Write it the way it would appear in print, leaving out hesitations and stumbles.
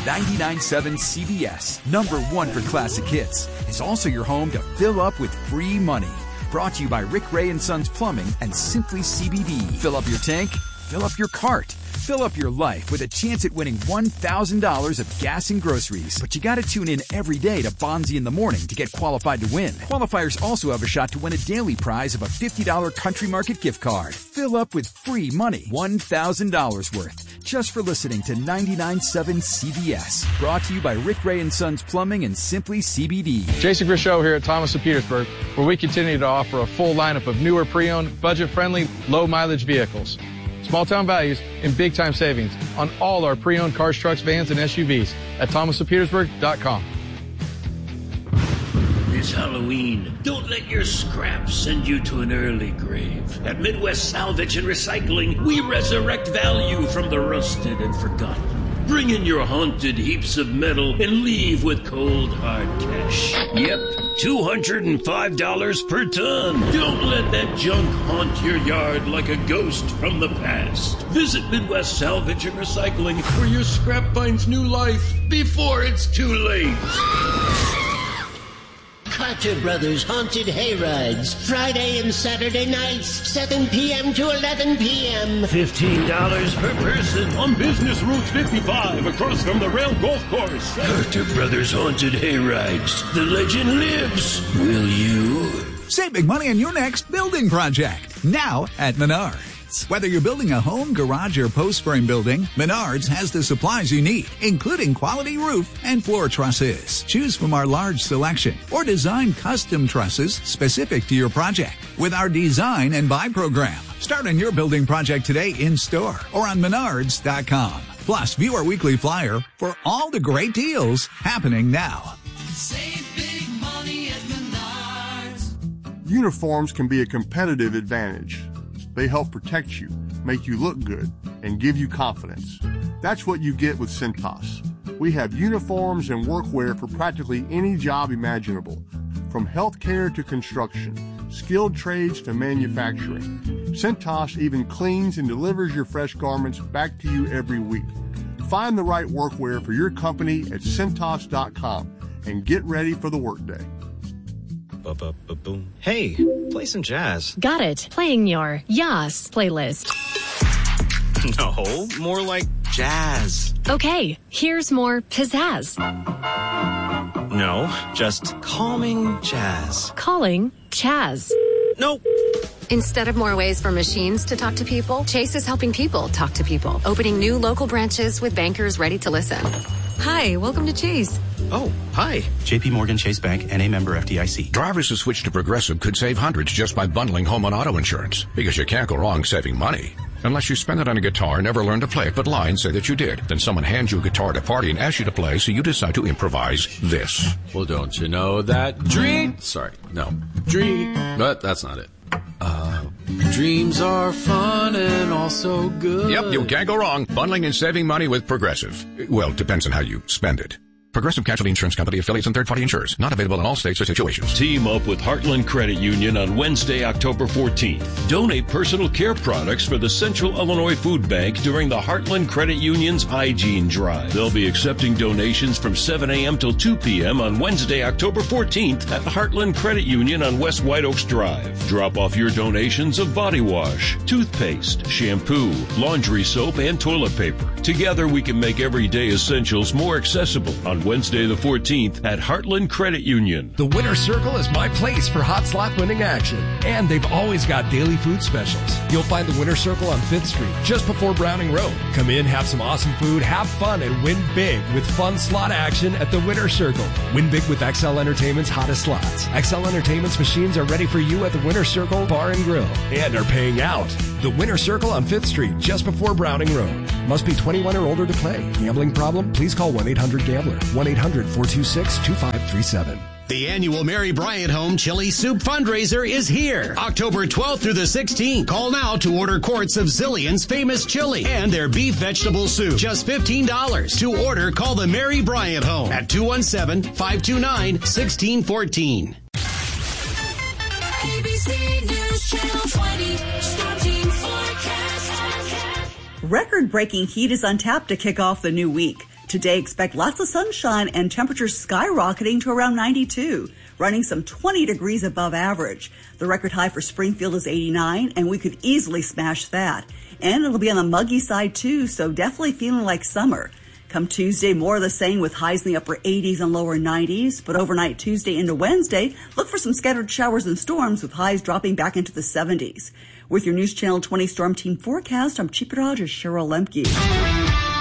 99.7 CBS, #1 for classic hits, is also your home to fill up with free money. Brought to you by Rick Ray and Sons Plumbing and Simply CBD. Fill up your tank, fill up your cart. Fill up your life with a chance at winning $1,000 of gas and groceries. But you gotta tune in every day to Bonzi in the Morning to get qualified to win. Qualifiers also have a shot to win a daily prize of a $50 Country Market gift card. Fill up with free money, $1,000 worth, just for listening to 99.7 CBS. Brought to you by Rick Ray and Sons Plumbing and Simply CBD. Jason Grishow here at Thomas of Petersburg, where we continue to offer a full lineup of newer pre-owned, budget-friendly, low-mileage vehicles. Small-town values and big-time savings on all our pre-owned cars, trucks, vans, and SUVs at thomasofpetersburg.com. It's Halloween. Don't let your scraps send you to an early grave. At Midwest Salvage and Recycling, we resurrect value from the rusted and forgotten. Bring in your haunted heaps of metal and leave with cold, hard cash. Yep, $205 per ton. Don't let that junk haunt your yard like a ghost from the past. Visit Midwest Salvage and Recycling, where your scrap finds new life before it's too late. Carter Brothers Haunted Hayrides, Friday and Saturday nights, 7 p.m. to 11 p.m. $15 per person on Business Route 55 across from the Rail Golf Course. Carter Brothers Haunted Hayrides. The legend lives. Will you? Save big money on your next building project. Now at Menards. Whether you're building a home, garage, or post frame building, Menards has the supplies you need, including quality roof and floor trusses. Choose from our large selection or design custom trusses specific to your project with our Design and Buy program. Start on your building project today in store or on Menards.com. Plus, view our weekly flyer for all the great deals happening now. Save big money at Menards. Uniforms can be a competitive advantage. They help protect you, make you look good, and give you confidence. That's what you get with Cintas. We have uniforms and workwear for practically any job imaginable, from healthcare to construction, skilled trades to manufacturing. Cintas even cleans and delivers your fresh garments back to you every week. Find the right workwear for your company at Cintas.com and get ready for the workday. Boom. Hey, play some jazz. Got it. Playing your Yas playlist. No, more like jazz. Okay, here's more pizzazz. No, just calming jazz. Calling Chaz. Nope. Instead of more ways for machines to talk to people, Chase is helping people talk to people, opening new local branches with bankers ready to listen. Hi, welcome to Chase. Oh, hi. JP Morgan Chase Bank, N.A. member FDIC. Drivers who switch to Progressive could save hundreds just by bundling home and auto insurance, because you can't go wrong saving money. Unless you spend it on a guitar, never learn to play it, but lie and say that you did. Then someone hands you a guitar at a party and asks you to play, so you decide to improvise this. Well, don't you know that but that's not it. Dreams are fun and also good. Yep, you can't go wrong. Bundling and saving money with Progressive. Well, depends on how you spend it. Progressive Casualty Insurance Company, affiliates, and third-party insurers. Not available in all states or situations. Team up with Heartland Credit Union on Wednesday, October 14th. Donate personal care products for the Central Illinois Food Bank during the Heartland Credit Union's Hygiene Drive. They'll be accepting donations from 7 a.m. till 2 p.m. on Wednesday, October 14th at the Heartland Credit Union on West White Oaks Drive. Drop off your donations of body wash, toothpaste, shampoo, laundry soap, and toilet paper. Together, we can make everyday essentials more accessible on Wednesday the 14th at Heartland Credit Union. The Winter Circle is my place for hot slot winning action. And they've always got daily food specials. You'll find the Winter Circle on 5th Street, just before Browning Road. Come in, have some awesome food, have fun, and win big with fun slot action at the Winter Circle. Win big with XL Entertainment's hottest slots. XL Entertainment's machines are ready for you at the Winter Circle Bar and Grill and are paying out. The Winter Circle on 5th Street, just before Browning Road. Must be 21 or older to play. Gambling problem? Please call 1-800-GAMBLER. 1-800-426-2537. The annual Mary Bryant Home Chili Soup fundraiser is here. October 12th through the 16th. Call now to order quarts of Zillion's famous chili and their beef vegetable soup. Just $15. To order, call the Mary Bryant Home at 217-529-1614. ABC News Channel 20, Storm Team Forecast. Record-breaking heat is on tap to kick off the new week. Today, expect lots of sunshine and temperatures skyrocketing to around 92, running some 20 degrees above average. The record high for Springfield is 89, and we could easily smash that. And it'll be on the muggy side, too, so definitely feeling like summer. Come Tuesday, more of the same with highs in the upper 80s and lower 90s. But overnight Tuesday into Wednesday, look for some scattered showers and storms with highs dropping back into the 70s. With your News Channel 20 Storm Team forecast, I'm Chief Meteorologist Cheryl Lemke.